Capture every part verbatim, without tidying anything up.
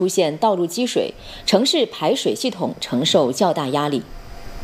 出现道路积水，城市排水系统承受较大压力。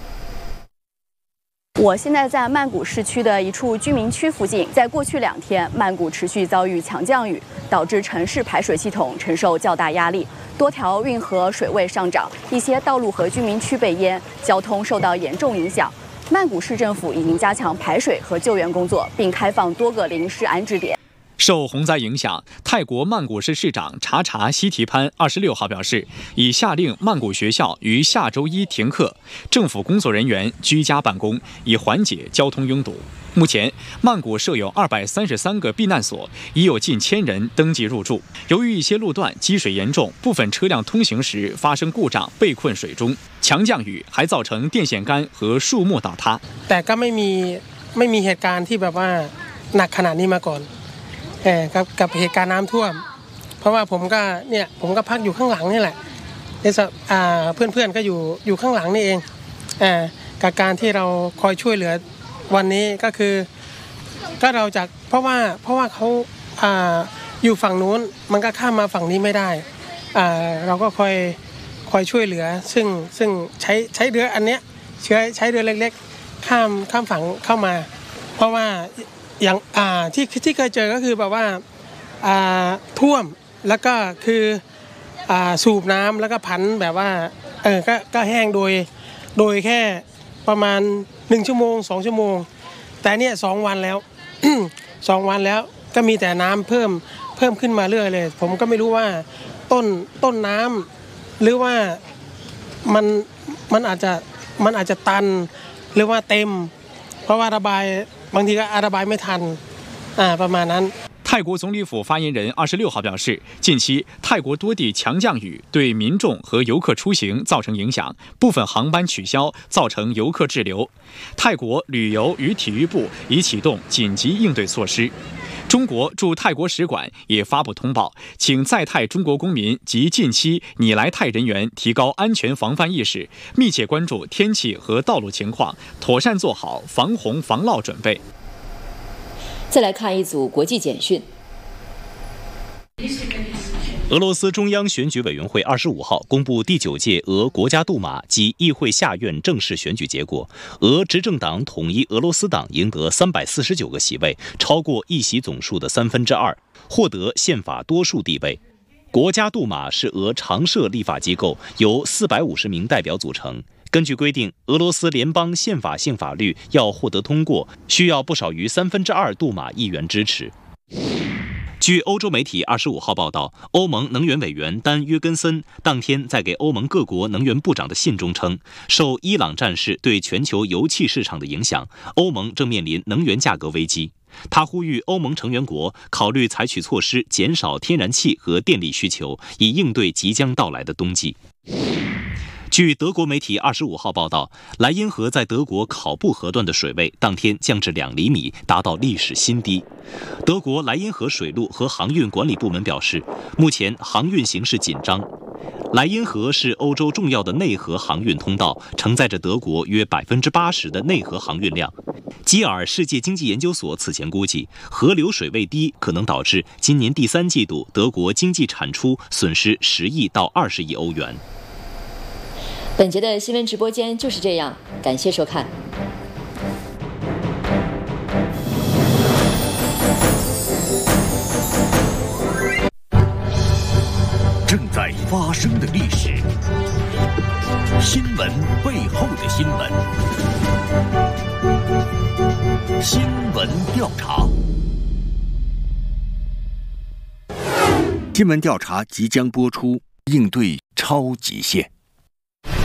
我现在在曼谷市区的一处居民区附近，在过去两天，曼谷持续遭遇强降雨，导致城市排水系统承受较大压力，多条运河水位上涨，一些道路和居民区被淹，交通受到严重影响。曼谷市政府已经加强排水和救援工作，并开放多个临时安置点。 受洪灾影响，泰国曼谷市市长查查希提潘二十六号表示，已下令曼谷学校于下周一停课，政府工作人员居家办公，以缓解交通拥堵。目前，曼谷设有二百三十三个避难所，已有近千人登记入住。由于一些路段积水严重，部分车辆通行时发生故障，被困水中。强降雨还造成电线杆和树木倒塌。 แต่ก็ไม่มีไม่มีเหตุการณ์ที่แบบว่าหนักขนาดนี้มาก่อนเออกับกับเหตุการณ์น้ำท่วมเพราะว่าผมก็เนี่ยผมก็พักอยู่ข้างหลังนี่แหละเนี่ยอ่าเพื่อนๆก็อยู่อยู่ข้างหลังนี่เองอ่ากับการที่เราคอยช่วยเหลือวันนี้ก็คือก็เราจากเพราะว่าเพราะว่าเขาอ่าอยู่ฝั่งนู้นมันก็ข้ามมาฝั่งนี้ไม่ได้อ่าเราก็คอยคอยช่วยเหลือซึ่งซึ่งใช้ใช้เรืออันเนี้ยใช้ใช้เรือเล็กๆข้ามข้ามฝั่งเข้ามาเพราะว่าอย่างอ่าที่ที่เคยเจอก็คือแบบว่าอ่าท่วมแล้วก็คืออ่าสูบน้ำแล้วก็พันแบบว่าเออก็ก็แห้งโดยโดยแค่ประมาณหนึ่งชั่วโมงสองชั่วโมงแต่เนี่ยสองวันแล้ว สองวันแล้วก็มีแต่น้ำเพิ่มเพิ่มขึ้นมาเรื่อยเลยผมก็ไม่รู้ว่าต้นต้นน้ำหรือว่ามันมันอาจจะมันอาจจะตันหรือว่าเต็มเพราะว่าระบายบางทีก็ระบายไม่ทันอ่าประมาณนั้น泰国总理府发言人二十六号表示，近期泰国多地强降雨对民众和游客出行造成影响，部分航班取消，造成游客滞留。泰国旅游与体育部已启动紧急应对措施。中国驻泰国使馆也发布通报，请在泰中国公民及近期拟来泰人员提高安全防范意识，密切关注天气和道路情况，妥善做好防洪防涝准备。 再来看一组国际简讯。 俄罗斯中央选举委员会二十五号公布第九届俄国家杜马及议会下院正式选举结果，俄执政党统一俄罗斯党赢得三百四十九个席位，超过议席总数的三分之二，获得宪法多数地位。国家杜马是俄常设立法机构，由四百五十名代表组成。根据规定，俄罗斯联邦宪法性法律要获得通过，需要不少于三分之二杜马议员支持。据欧洲媒体二十五号报道，欧盟能源委员丹·约根森当天在给欧盟各国能源部长的信中称，受伊朗战事对全球油气市场的影响，欧盟正面临能源价格危机。他呼吁欧盟成员国考虑采取措施，减少天然气和电力需求，以应对即将到来的冬季。据德国媒体二十五号报道，莱茵河在德国考布河段的水位当天降至两厘米，达到历史新低。德国莱茵河水路和航运管理部门表示，目前航运形势紧张。莱茵河是欧洲重要的内河航运通道，承载着德国约百分之八十的内河航运量。基尔世界经济研究所此前估计，河流水位低可能导致今年第三季度德国经济产出损失十亿到二十亿欧元。 本节的新闻直播间就是这样，感谢收看。 正在发生的历史，新闻背后的新闻，新闻调查。 新闻调查即将播出，应对超极限。